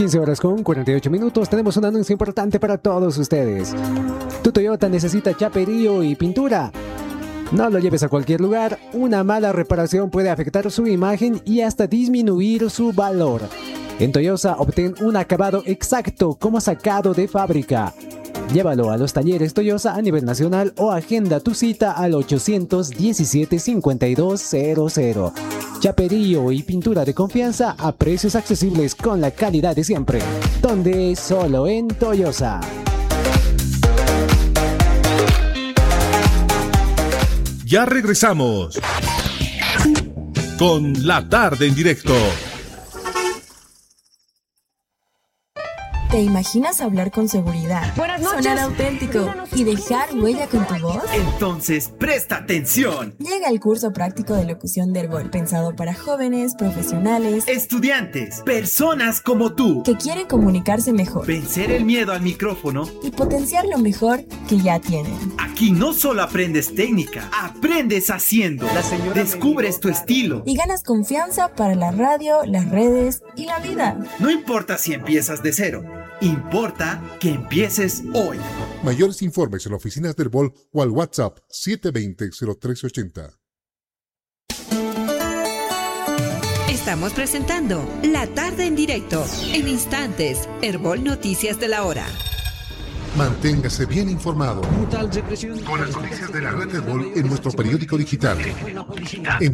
15 horas con 48 minutos. Tenemos un anuncio importante para todos ustedes. Tu Toyota necesita chaperío y pintura. No lo lleves a cualquier lugar. Una mala reparación puede afectar su imagen y hasta disminuir su valor. En Toyosa obtén un acabado exacto como sacado de fábrica. Llévalo a los talleres Toyosa a nivel nacional o agenda tu cita al 817-5200. Chaperío y pintura de confianza a precios accesibles con la calidad de siempre. Donde solo en Toyosa. Ya regresamos con La Tarde en Directo. ¿Te imaginas hablar con seguridad, sonar auténtico y dejar huella con tu voz? Entonces, presta atención. Llega el curso práctico de locución de Herbol, pensado para jóvenes, profesionales, estudiantes, personas como tú, que quieren comunicarse mejor, vencer el miedo al micrófono y potenciar lo mejor que ya tienen. Aquí no solo aprendes técnica, aprendes haciendo. Descubres tu estilo y ganas confianza para la radio, las redes y la vida. No importa si empiezas de cero. Importa que empieces hoy. Mayores informes en las oficinas del Herbol o al WhatsApp 720-0380. Estamos presentando La Tarde en Directo. En instantes, Herbol Noticias de la Hora. Manténgase bien informado con las noticias de la red Herbol en nuestro periódico digital en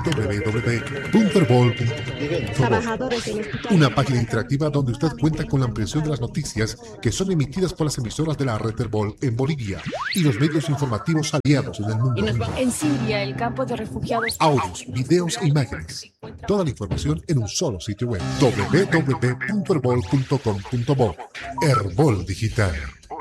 www.herbol.com. Una página interactiva donde usted cuenta con la ampliación de las noticias que son emitidas por las emisoras de la red Herbol en Bolivia y los medios informativos aliados en el mundo. En Siria, el campo de refugiados. Audios, videos e imágenes. Toda la información en un solo sitio web: www.herbol.com.bo. Herbol Digital.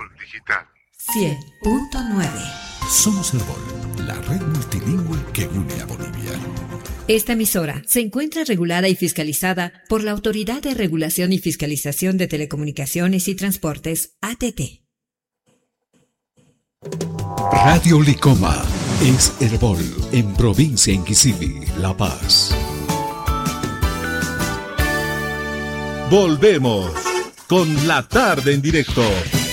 100.9. Somos Herbol, la red multilingüe que une a Bolivia. Esta emisora se encuentra regulada y fiscalizada por la Autoridad de Regulación y Fiscalización de Telecomunicaciones y Transportes, ATT. Radio Licoma es Herbol en provincia Inquisibi, La Paz. Volvemos con La Tarde en Directo.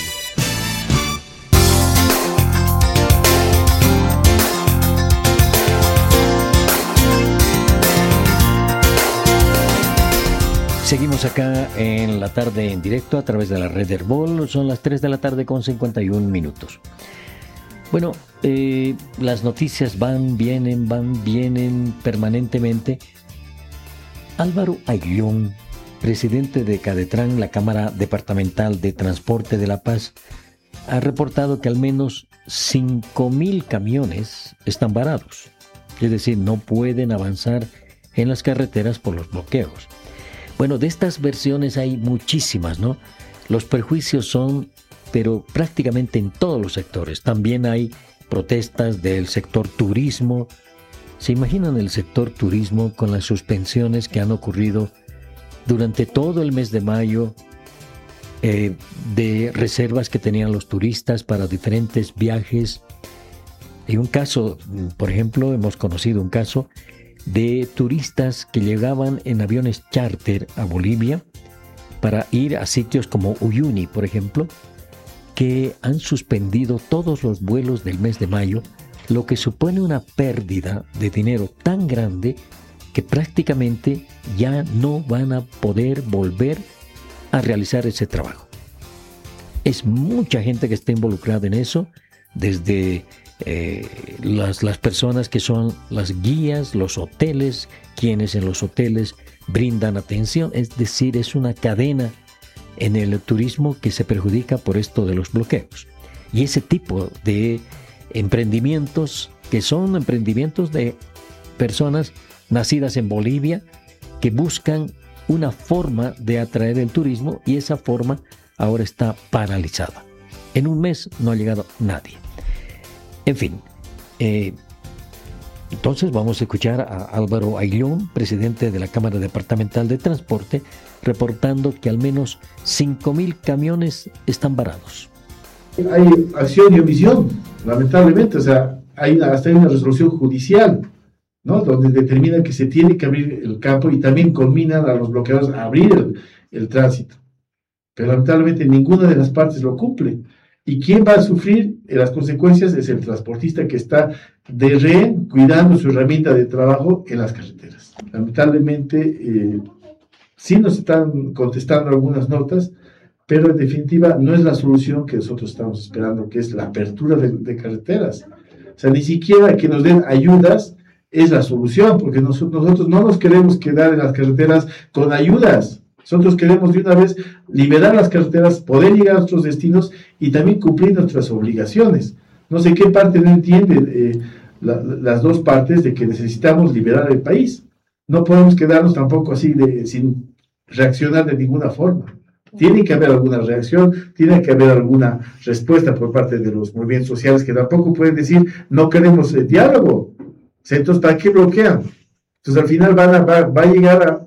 Seguimos acá en La Tarde en Directo a través de la red Herbol. Son las 3 de la tarde con 51 minutos. Bueno, las noticias van, vienen permanentemente. Álvaro Ayllón, presidente de Cadetran, la Cámara Departamental de Transporte de La Paz, ha reportado que al menos 5.000 camiones están varados. Es decir, no pueden avanzar en las carreteras por los bloqueos. Bueno, de estas versiones hay muchísimas, ¿no? Los perjuicios son, pero prácticamente en todos los sectores. También hay protestas del sector turismo. ¿Se imaginan el sector turismo con las suspensiones que han ocurrido durante todo el mes de mayo de reservas que tenían los turistas para diferentes viajes? Hay un caso, por ejemplo, hemos conocido un caso de turistas que llegaban en aviones charter a Bolivia para ir a sitios como Uyuni, por ejemplo, que han suspendido todos los vuelos del mes de mayo, lo que supone una pérdida de dinero tan grande que prácticamente ya no van a poder volver a realizar ese trabajo. Es mucha gente que está involucrada en eso, desde las personas que son las guías, los hoteles, quienes en los hoteles brindan atención. Es decir, es una cadena en el turismo que se perjudica por esto de los bloqueos. Y ese tipo de emprendimientos, que son emprendimientos de personas nacidas en Bolivia, que buscan una forma de atraer el turismo, y esa forma ahora está paralizada. En un mes no ha llegado nadie. En fin, entonces vamos a escuchar a Álvaro Ayllón, presidente de la Cámara Departamental de Transporte, reportando que al menos 5.000 camiones están varados. Hay acción y omisión, lamentablemente. O sea, hasta hay una resolución judicial, ¿no?, donde determina que se tiene que abrir el campo, y también conminan a los bloqueadores a abrir el tránsito. pero lamentablemente ninguna de las partes lo cumple. ¿Y quién va a sufrir las consecuencias? Es el transportista que está de rehén cuidando su herramienta de trabajo en las carreteras. Lamentablemente, sí nos están contestando algunas notas, pero en definitiva no es la solución que nosotros estamos esperando, que es la apertura de carreteras. O sea, ni siquiera que nos den ayudas es la solución, porque nosotros no nos queremos quedar en las carreteras con ayudas. Nosotros queremos de una vez liberar las carreteras, poder llegar a nuestros destinos y también cumplir nuestras obligaciones. No sé qué parte no entiende las dos partes de que necesitamos liberar el país. No podemos quedarnos tampoco así sin reaccionar de ninguna forma. Tiene que haber alguna reacción, tiene que haber alguna respuesta por parte de los movimientos sociales que tampoco pueden decir no queremos diálogo. Entonces, ¿para qué bloquean? Entonces, al final va a llegar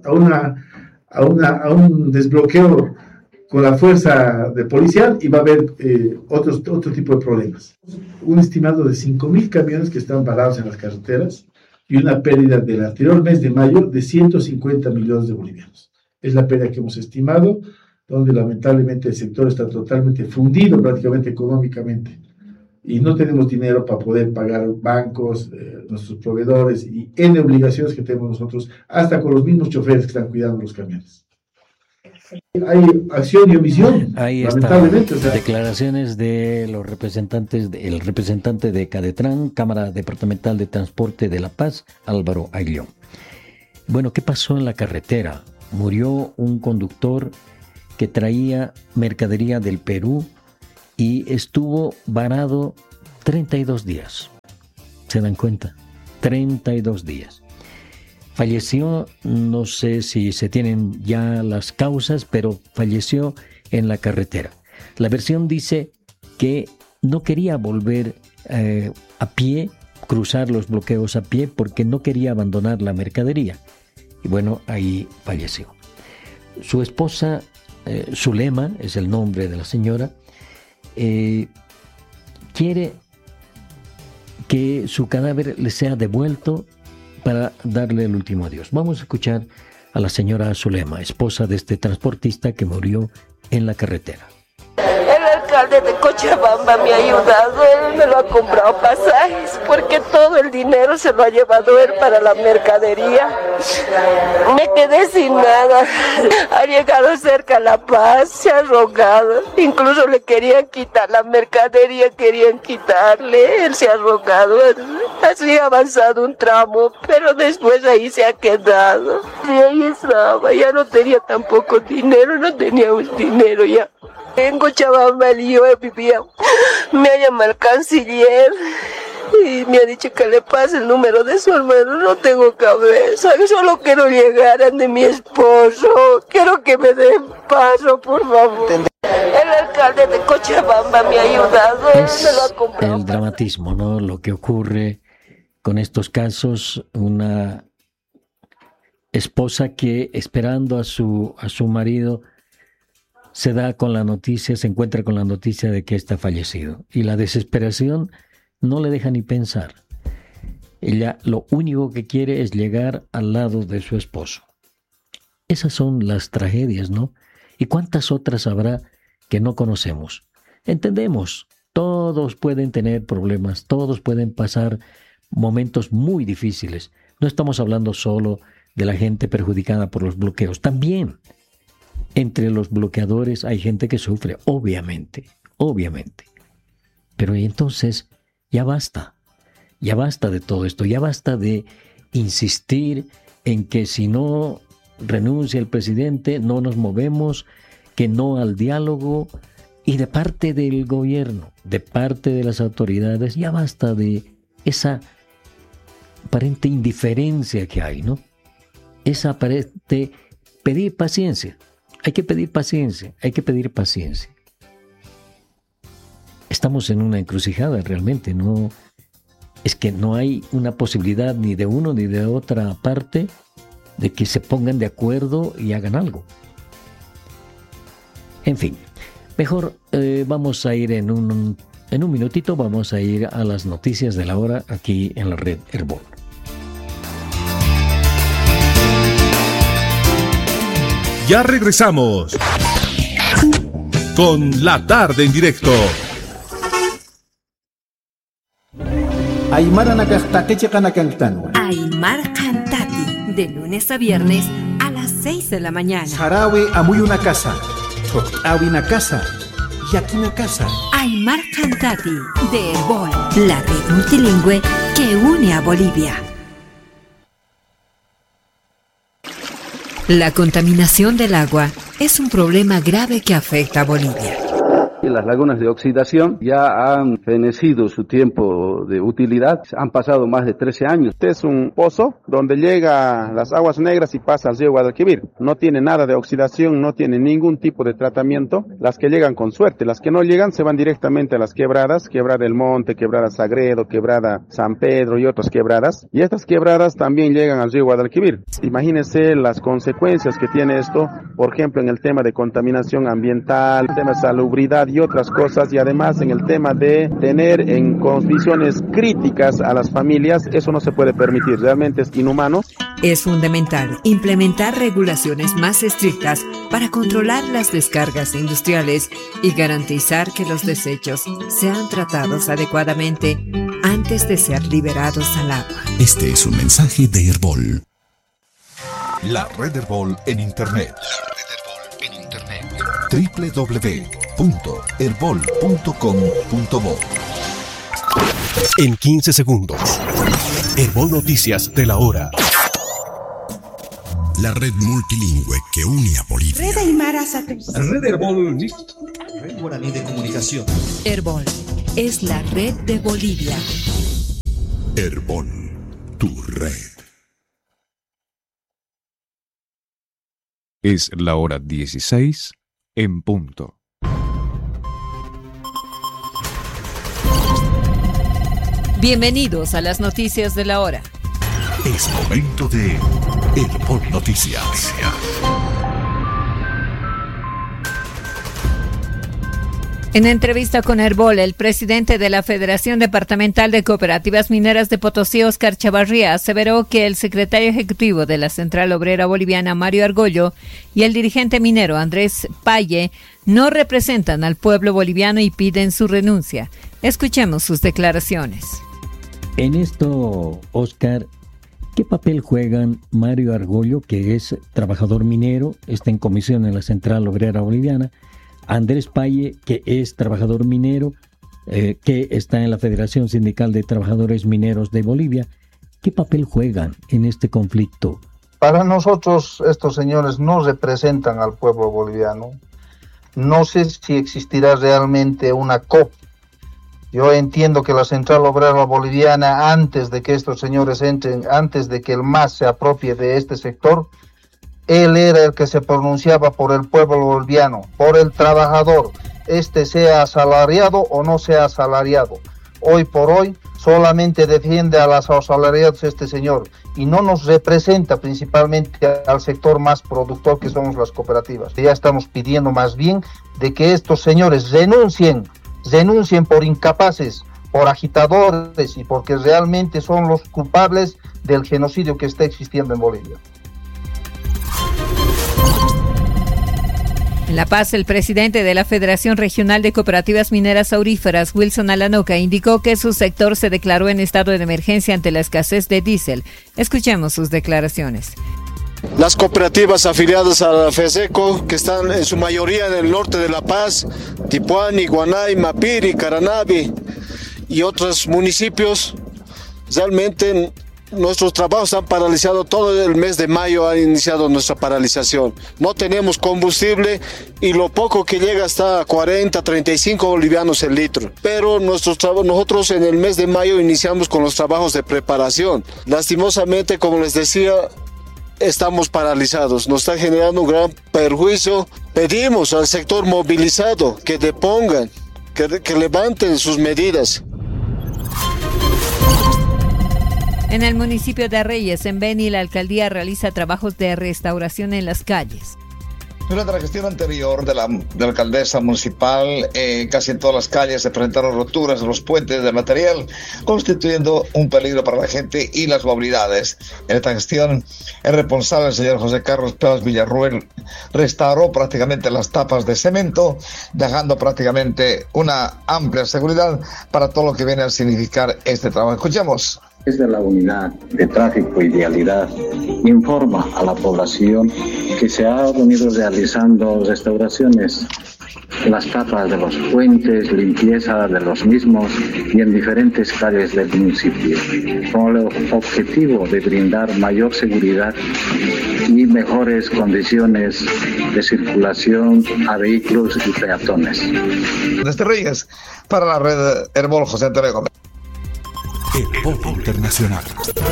a un desbloqueo con la fuerza de policial y va a haber otro tipo de problemas. Un estimado de 5.000 camiones que están parados en las carreteras y una pérdida del anterior mes de mayo de 150 millones de bolivianos. Es la pérdida que hemos estimado, donde lamentablemente el sector está totalmente fundido prácticamente económicamente y no tenemos dinero para poder pagar bancos, nuestros proveedores y N obligaciones que tenemos nosotros, hasta con los mismos choferes que están cuidando los camiones. Hay acción y omisión, ahí lamentablemente. Está, declaraciones de los representantes, el representante de Cadetran, Cámara Departamental de Transporte de La Paz, Álvaro Ayllón. Bueno, ¿qué pasó en la carretera? Murió un conductor que traía mercadería del Perú y estuvo varado 32 días. ¿Se dan cuenta? 32 días. Falleció, no sé si se tienen ya las causas, pero falleció en la carretera. La versión dice que no quería volver a pie, cruzar los bloqueos a pie, porque no quería abandonar la mercadería. Y bueno, ahí falleció. Su esposa, Zulema, es el nombre de la señora, quiere que su cadáver le sea devuelto para darle el último adiós. Vamos a escuchar a la señora Zulema, esposa de este transportista que murió en la carretera. El alcalde de Cochabamba me ha ayudado, él me lo ha comprado pasajes, porque todo el dinero se lo ha llevado él para la mercadería. Me quedé sin nada, ha llegado cerca La Paz, se ha rogado, incluso le querían quitar la mercadería, querían quitarle, él se ha rogado, así ha avanzado un tramo, pero después ahí se ha quedado. Y ahí estaba, ya no tenía tampoco dinero, no tenía un dinero ya. En Cochabamba yo vivía, me ha llamado el canciller y me ha dicho que le pase el número de su hermano. No tengo cabeza, solo quiero llegar a de mi esposo, quiero que me den paso, por favor. El alcalde de Cochabamba me ha ayudado, me lo ha comprado. El dramatismo, ¿no? Lo que ocurre con estos casos, una esposa que esperando a su marido se encuentra con la noticia de que está fallecido. Y la desesperación no le deja ni pensar. Ella lo único que quiere es llegar al lado de su esposo. Esas son las tragedias, ¿no? ¿Y cuántas otras habrá que no conocemos? Entendemos, todos pueden tener problemas, todos pueden pasar momentos muy difíciles. No estamos hablando solo de la gente perjudicada por los bloqueos, también entre los bloqueadores hay gente que sufre, obviamente. Pero entonces ya basta de todo esto, ya basta de insistir en que si no renuncia el presidente, no nos movemos, que no al diálogo, y de parte del gobierno, de parte de las autoridades, ya basta de esa aparente indiferencia que hay, ¿no? Esa aparente pedir paciencia. Hay que pedir paciencia. Estamos en una encrucijada realmente, no es que no hay una posibilidad ni de uno ni de otra parte de que se pongan de acuerdo y hagan algo. En fin, mejor vamos a ir en un minutito, vamos a ir a las noticias de la hora aquí en la red Herbol. Ya regresamos. con La Tarde en Directo. Aymara Nakajtakeche Kanakantano. Aymar Cantati, de lunes a viernes a las 6 de la mañana. Sarawi Amuy una casa. Awi una casa. Yaki una casa. Aymar Cantati, de Herbol, la red multilingüe que une a Bolivia. La contaminación del agua es un problema grave que afecta a Bolivia. Las lagunas de oxidación ya han fenecido su tiempo de utilidad, han pasado más de 13 años. Este es un pozo donde llega las aguas negras y pasa al río Guadalquivir. No tiene nada de oxidación, no tiene ningún tipo de tratamiento. Las que llegan con suerte, las que no llegan se van directamente a las quebradas, Quebrada del Monte, Quebrada Sagredo, Quebrada San Pedro y otras quebradas. Y estas quebradas también llegan al río Guadalquivir. Imagínense las consecuencias que tiene esto, por ejemplo, en el tema de contaminación ambiental, el tema de salubridad y otras cosas, y además en el tema de tener en condiciones críticas a las familias. Eso no se puede permitir, realmente es inhumano. Es fundamental implementar regulaciones más estrictas para controlar las descargas industriales y garantizar que los desechos sean tratados adecuadamente antes de ser liberados al agua. Este es un mensaje de Herbol. La red Herbol en Internet. www.herbol.com.bo. En 15 segundos. Herbol Noticias de la hora. La red multilingüe que une a Bolivia. Red Aymara Satu. Red Herbol. Red Guaraní de Comunicación. Herbol es la red de Bolivia. Herbol, tu red. Es la hora 16 en punto. Bienvenidos a las noticias de la hora. Es momento de Herbol Noticias. En entrevista con Herbol, el presidente de la Federación Departamental de Cooperativas Mineras de Potosí, Óscar Chavarría, aseveró que el secretario ejecutivo de la Central Obrera Boliviana, Mario Argollo, y el dirigente minero, Andrés Paye, no representan al pueblo boliviano y piden su renuncia. Escuchemos sus declaraciones. En esto, Óscar, ¿qué papel juegan Mario Argollo, que es trabajador minero, está en comisión en la Central Obrera Boliviana, Andrés Paye, que es trabajador minero, que está en la Federación Sindical de Trabajadores Mineros de Bolivia? ¿Qué papel juegan en este conflicto? Para nosotros, estos señores no representan al pueblo boliviano. No sé si existirá realmente una COP. Yo entiendo que la Central Obrera Boliviana, antes de que estos señores entren, antes de que el MAS se apropie de este sector, él era el que se pronunciaba por el pueblo boliviano, por el trabajador, sea asalariado o no sea asalariado. Hoy por hoy solamente defiende a los asalariados este señor y no nos representa principalmente al sector más productor que somos las cooperativas. Ya estamos pidiendo más bien de que estos señores renuncien por incapaces, por agitadores y porque realmente son los culpables del genocidio que está existiendo en Bolivia. En La Paz, el presidente de la Federación Regional de Cooperativas Mineras Auríferas, Wilson Alanoca, indicó que su sector se declaró en estado de emergencia ante la escasez de diésel. Escuchemos sus declaraciones. Las cooperativas afiliadas a la FESECO, que están en su mayoría en el norte de La Paz, Tipuani, Guanay, Mapiri, Caranavi y otros municipios, realmente nuestros trabajos han paralizado. Todo el mes de mayo ha iniciado nuestra paralización. No tenemos combustible y lo poco que llega está a 40, 35 bolivianos el litro. Pero nosotros en el mes de mayo iniciamos con los trabajos de preparación. Lastimosamente, como les decía, estamos paralizados. Nos está generando un gran perjuicio. Pedimos al sector movilizado que depongan, que levanten sus medidas. En el municipio de Reyes, en Beni, la alcaldía realiza trabajos de restauración en las calles. Durante la gestión anterior de la alcaldesa municipal, casi en todas las calles se presentaron roturas de los puentes de material, constituyendo un peligro para la gente y las movilidades. En esta gestión, el responsable, el señor José Carlos Pérez Villarruel, restauró prácticamente las tapas de cemento, dejando prácticamente una amplia seguridad para todo lo que viene a significar este trabajo. Escuchemos. Desde la unidad de tráfico y vialidad informa a la población que se ha venido realizando restauraciones en las tapas de los puentes, limpieza de los mismos y en diferentes calles del municipio, con el objetivo de brindar mayor seguridad y mejores condiciones de circulación a vehículos y peatones. Desde Reyes, para la red Herbol, José Antonio Gómez. Herbol Internacional.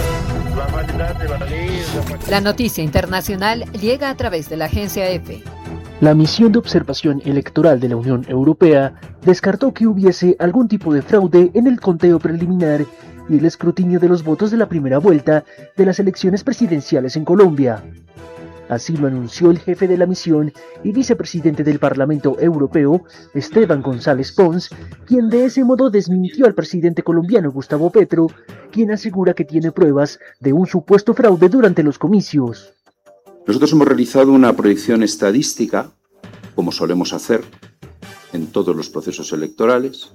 La noticia internacional llega a través de la agencia EFE. La misión de observación electoral de la Unión Europea descartó que hubiese algún tipo de fraude en el conteo preliminar y el escrutinio de los votos de la primera vuelta de las elecciones presidenciales en Colombia. Así lo anunció el jefe de la misión y vicepresidente del Parlamento Europeo, Esteban González Pons, quien de ese modo desmintió al presidente colombiano Gustavo Petro, quien asegura que tiene pruebas de un supuesto fraude durante los comicios. Nosotros hemos realizado una proyección estadística, como solemos hacer en todos los procesos electorales,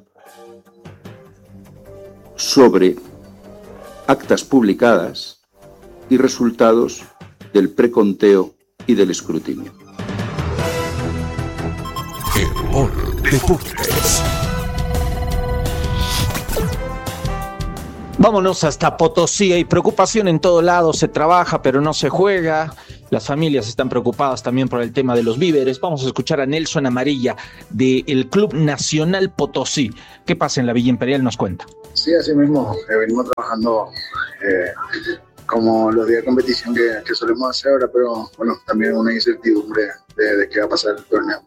sobre actas publicadas y resultados del preconteo y del escrutinio. Herbol Deportes. Vámonos hasta Potosí. Hay preocupación en todo lado, se trabaja pero no se juega. Las familias están preocupadas también por el tema de los víveres. Vamos a escuchar a Nelson Amarilla del Club Nacional Potosí. ¿Qué pasa en la Villa Imperial? Nos cuenta. Sí, así mismo. Venimos trabajando como los días de competición que solemos hacer ahora, pero bueno, también una incertidumbre de qué va a pasar el torneo.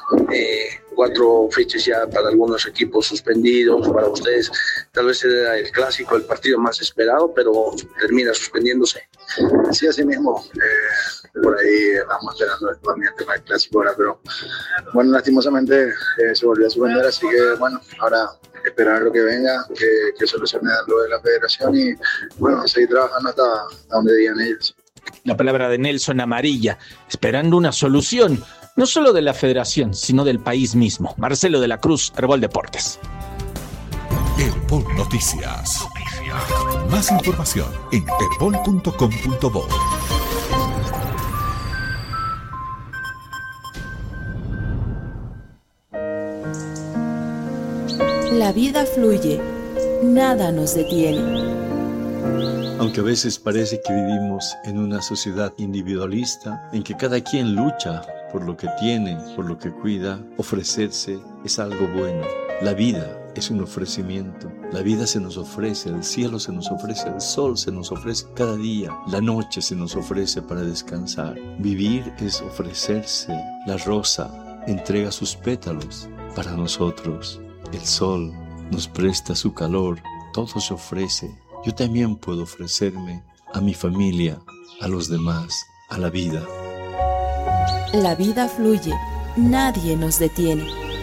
4 fechas ya para algunos equipos suspendidos, para ustedes tal vez era el clásico, el partido más esperado, pero termina suspendiéndose. Sí, así mismo, por ahí estamos esperando también el tema del clásico ahora, pero bueno, lastimosamente se volvió a suspender, así que bueno, ahora esperar lo que venga, que solucione lo de la federación y bueno, seguir trabajando hasta donde digan ellos. La palabra de Nelson Amarilla, esperando una solución, no solo de la federación, sino del país mismo. Marcelo de la Cruz, Herbol Deportes. Herbol Noticias. Más información en herbol.com.bo. La vida fluye, nada nos detiene. Aunque a veces parece que vivimos en una sociedad individualista, en que cada quien lucha por lo que tiene, por lo que cuida, ofrecerse es algo bueno. La vida es un ofrecimiento. La vida se nos ofrece, el cielo se nos ofrece, el sol se nos ofrece cada día, la noche se nos ofrece para descansar. Vivir es ofrecerse. La rosa entrega sus pétalos para nosotros. El sol nos presta su calor, todo se ofrece. Yo también puedo ofrecerme a mi familia, a los demás, a la vida. La vida fluye, nadie nos detiene.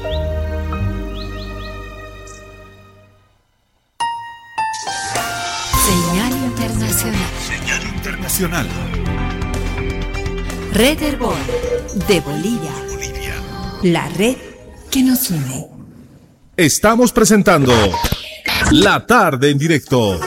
Señal internacional. Señal internacional. Red Herbol de Bolivia. La red que nos une. Estamos presentando La Tarde en Directo.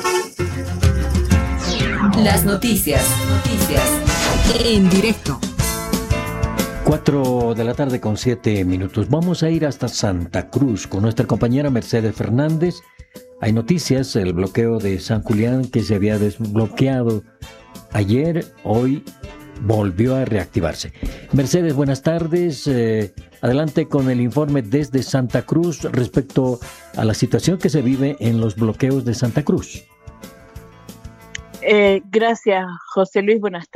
Las noticias en directo. 4 de la tarde con 7 minutos. Vamos a ir hasta Santa Cruz con nuestra compañera Mercedes Fernández. Hay noticias, el bloqueo de San Julián que se había desbloqueado ayer, hoy volvió a reactivarse. Mercedes, buenas tardes. Adelante con el informe desde Santa Cruz respecto a la situación que se vive en los bloqueos de Santa Cruz. Gracias, José Luis. Buenas tardes.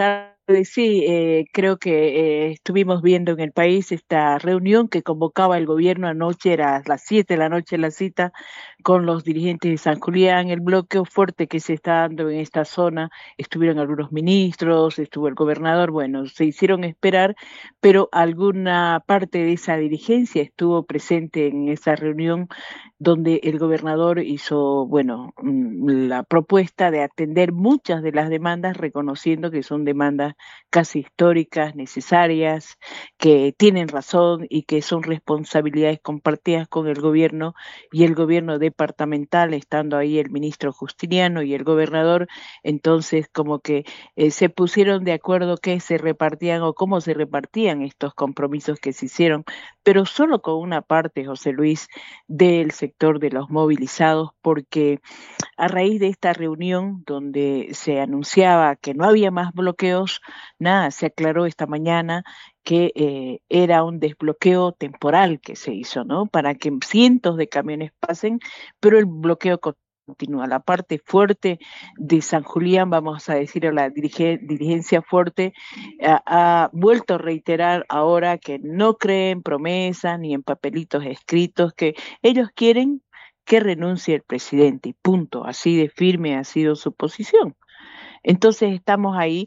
Sí, creo que estuvimos viendo en el país esta reunión que convocaba el gobierno anoche, era a las 7 de la noche la cita, con los dirigentes de San Julián. El bloqueo fuerte que se está dando en esta zona, estuvieron algunos ministros, estuvo el gobernador, bueno, se hicieron esperar, pero alguna parte de esa dirigencia estuvo presente en esa reunión donde el gobernador hizo, bueno, la propuesta de atender muchas de las demandas, reconociendo que son demandas casi históricas, necesarias, que tienen razón y que son responsabilidades compartidas con el gobierno y el gobierno departamental, estando ahí el ministro Justiniano y el gobernador. Entonces como que se pusieron de acuerdo que se repartían o cómo se repartían estos compromisos que se hicieron, pero solo con una parte, José Luis, del sector de los movilizados, porque a raíz de esta reunión donde se anunciaba que no había más bloqueos, nada, se aclaró esta mañana que era un desbloqueo temporal que se hizo, ¿no? Para que cientos de camiones pasen, pero el bloqueo continúa. La parte fuerte de San Julián, vamos a decir, a la dirigencia fuerte, ha vuelto a reiterar ahora que no cree en promesas ni en papelitos escritos, que ellos quieren que renuncie el presidente y punto. Así de firme ha sido su posición. Entonces estamos ahí,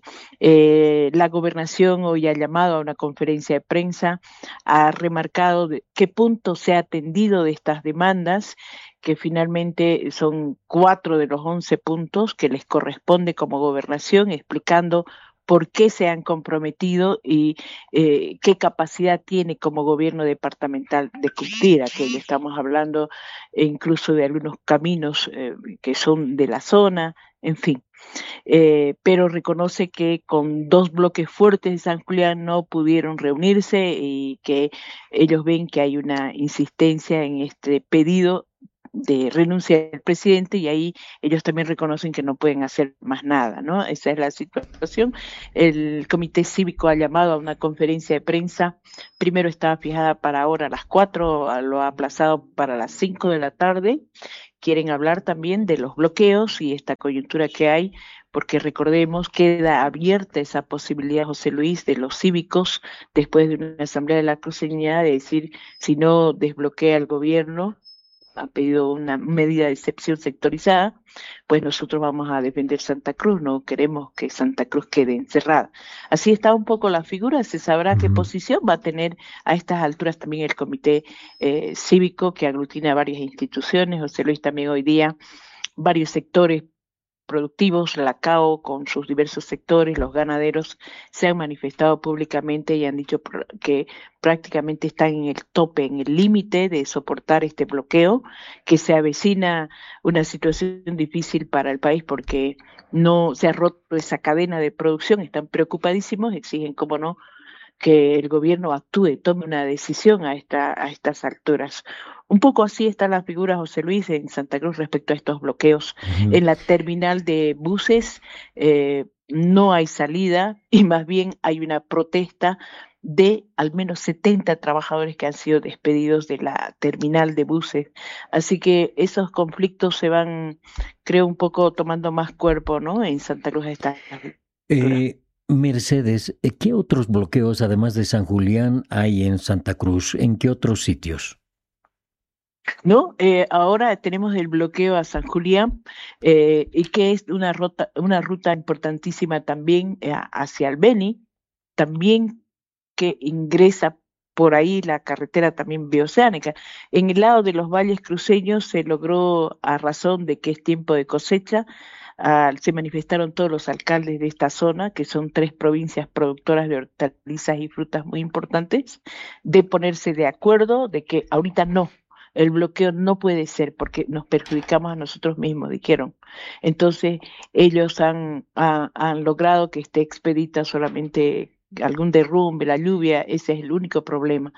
la gobernación hoy ha llamado a una conferencia de prensa, ha remarcado de qué punto se ha atendido de estas demandas, que finalmente son 4 de los 11 puntos que les corresponde como gobernación, explicando por qué se han comprometido y qué capacidad tiene como gobierno departamental de cumplir aquello. Estamos hablando incluso de algunos caminos que son de la zona, en fin. Pero reconoce que con 2 bloques fuertes de San Julián no pudieron reunirse y que ellos ven que hay una insistencia en este pedido de renuncia del presidente, y ahí ellos también reconocen que no pueden hacer más nada, ¿no? Esa es la situación. El comité cívico ha llamado a una conferencia de prensa, primero estaba fijada para ahora a las 4, lo ha aplazado para las 5 de la tarde. Quieren hablar también de los bloqueos y esta coyuntura que hay, porque recordemos, queda abierta esa posibilidad, José Luis, de los cívicos, después de una asamblea de la cruceña, de decir, si no desbloquea el gobierno, ha pedido una medida de excepción sectorizada, pues nosotros vamos a defender Santa Cruz, no queremos que Santa Cruz quede encerrada. Así está un poco la figura, se sabrá qué posición va a tener a estas alturas también el comité cívico, que aglutina varias instituciones. José Luis, también hoy día varios sectores productivos, la CAO con sus diversos sectores, los ganaderos, se han manifestado públicamente y han dicho que prácticamente están en el tope, en el límite de soportar este bloqueo, que se avecina una situación difícil para el país porque no se ha roto esa cadena de producción, están preocupadísimos, exigen, como no, que el gobierno actúe, tome una decisión a estas alturas. Un poco así está la figura, José Luis, en Santa Cruz respecto a estos bloqueos. En la terminal de buses no hay salida y más bien hay una protesta de al menos 70 trabajadores que han sido despedidos de la terminal de buses. Así que esos conflictos se van, creo, un poco tomando más cuerpo, ¿no? En Santa Cruz está. Mercedes, ¿qué otros bloqueos, además de San Julián, hay en Santa Cruz? ¿En qué otros sitios? No, ahora tenemos el bloqueo a San Julián, y que es una ruta importantísima también hacia el Beni, también que ingresa por ahí la carretera también bioceánica. En el lado de los valles cruceños se logró, a razón de que es tiempo de cosecha, se manifestaron todos los alcaldes de esta zona, que son 3 provincias productoras de hortalizas y frutas muy importantes, de ponerse de acuerdo de que ahorita no, el bloqueo no puede ser porque nos perjudicamos a nosotros mismos, dijeron. Entonces ellos han logrado que esté expedita solamente algún derrumbe, la lluvia, ese es el único problema.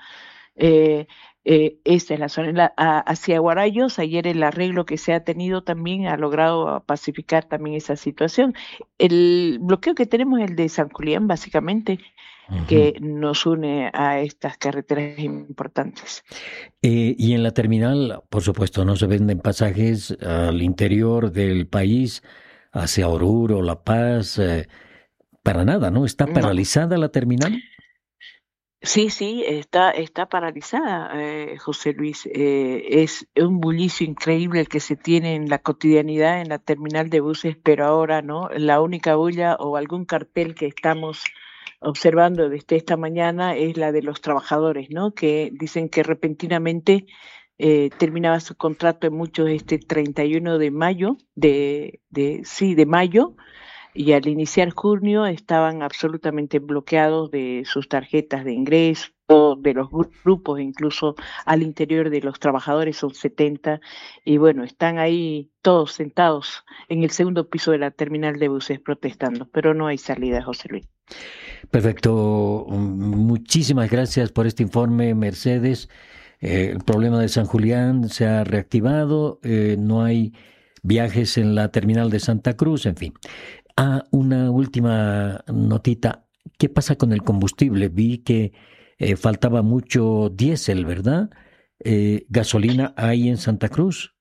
Esta es la zona. Hacia Guarayos, ayer el arreglo que se ha tenido también ha logrado pacificar también esa situación. El bloqueo que tenemos es el de San Julián, básicamente, que nos une a estas carreteras importantes. Y en la terminal, por supuesto, no se venden pasajes al interior del país, hacia Oruro, La Paz. Para nada, ¿no? ¿Está paralizada la terminal? Sí, está paralizada, José Luis. Es un bullicio increíble el que se tiene en la cotidianidad en la terminal de buses, pero ahora no. La única bulla o algún cartel que estamos observando desde esta mañana es la de los trabajadores, ¿no? Que dicen que repentinamente terminaba su contrato en muchos 31 de mayo, de mayo. Y al iniciar junio estaban absolutamente bloqueados de sus tarjetas de ingreso, de los grupos, incluso al interior de los trabajadores son 70, y bueno, están ahí todos sentados en el segundo piso de la terminal de buses protestando, pero no hay salida, José Luis. Perfecto, muchísimas gracias por este informe, Mercedes. El problema de San Julián se ha reactivado, no hay viajes en la terminal de Santa Cruz, en fin. Una última notita. ¿Qué pasa con el combustible? Vi que faltaba mucho diésel, ¿verdad? ¿Gasolina hay en Santa Cruz?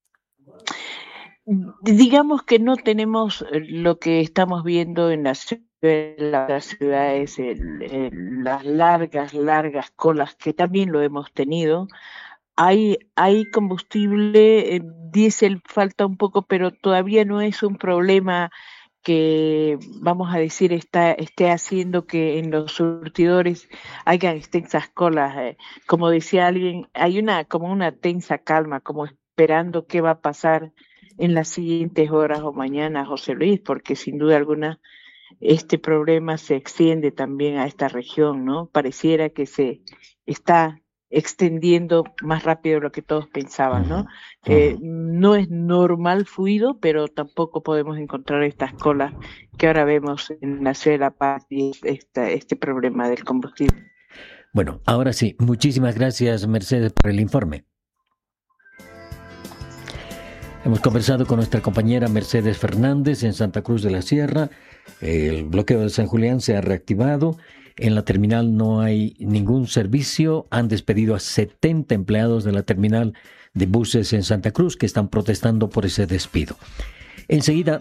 Digamos que no tenemos lo que estamos viendo en las ciudades, las largas colas, que también lo hemos tenido. Hay combustible, diésel falta un poco, pero todavía no es un problema que, vamos a decir, esté haciendo que en los surtidores hayan extensas colas. Como decía alguien, hay como una tensa calma, como esperando qué va a pasar en las siguientes horas o mañana, José Luis, porque sin duda alguna este problema se extiende también a esta región, ¿no? Pareciera que se está extendiendo más rápido de lo que todos pensaban, ¿no? No es normal fluido, pero tampoco podemos encontrar estas colas que ahora vemos en la ciudad de La Paz y este problema del combustible. Bueno, ahora sí, muchísimas gracias, Mercedes, por el informe. Hemos conversado con nuestra compañera Mercedes Fernández en Santa Cruz de la Sierra. El bloqueo de San Julián se ha reactivado. En la terminal no hay ningún servicio. Han despedido a 70 empleados de la terminal de buses en Santa Cruz que están protestando por ese despido. Enseguida